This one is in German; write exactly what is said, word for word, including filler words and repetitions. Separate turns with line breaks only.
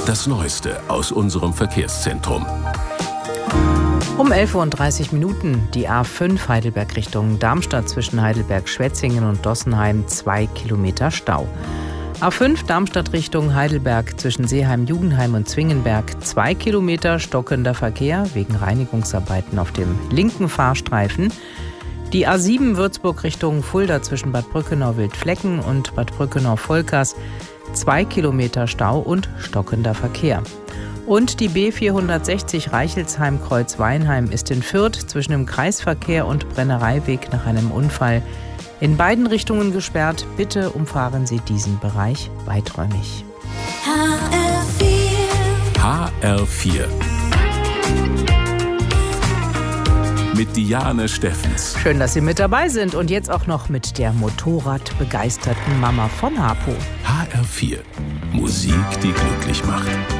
Das Neueste aus unserem Verkehrszentrum.
Um elf Uhr dreißig Minuten die A fünf Heidelberg Richtung Darmstadt zwischen Heidelberg-Schwetzingen und Dossenheim, zwei Kilometer Stau. A fünf Darmstadt Richtung Heidelberg zwischen Seeheim-Jugendheim und Zwingenberg, zwei Kilometer stockender Verkehr wegen Reinigungsarbeiten auf dem linken Fahrstreifen. Die A sieben Würzburg Richtung Fulda zwischen Bad Brückenau-Wildflecken und Bad Brückenau-Volkers, zwei Kilometer Stau und stockender Verkehr. Und die B vierhundertsechzig Reichelsheim-Kreuzweinheim ist in Fürth zwischen dem Kreisverkehr und Brennereiweg nach einem Unfall in beiden Richtungen gesperrt. Bitte umfahren Sie diesen Bereich weiträumig.
H R vier. H R vier. Mit Diane Steffens.
Schön, dass Sie mit dabei sind und jetzt auch noch mit der motorradbegeisterten Mama von Hapo.
H R vier. Musik, die glücklich macht.